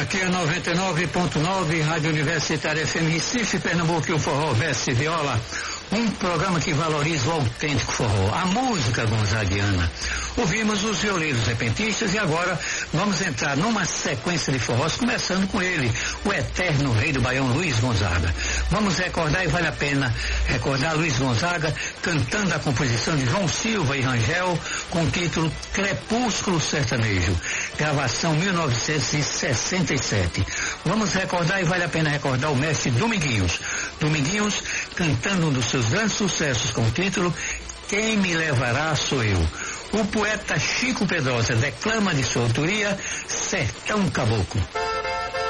Aqui é 99.9, Rádio Universitária FM Recife, Pernambuco, e o Forró Verse Viola. Um programa que valoriza o autêntico forró, a música gonzaguiana. Ouvimos os violeiros repentistas e agora vamos entrar numa sequência de forrós, começando com ele, o eterno rei do Baião, Luiz Gonzaga. Vamos recordar, e vale a pena recordar, Luiz Gonzaga cantando a composição de João Silva e Rangel com o título Crepúsculo Sertanejo, gravação 1967. Vamos recordar, e vale a pena recordar, o mestre Dominguinhos cantando um dos seus grandes sucessos com o título Quem Me Levará Sou Eu. O poeta Chico Pedrosa declama de sua autoria Sertão Caboclo.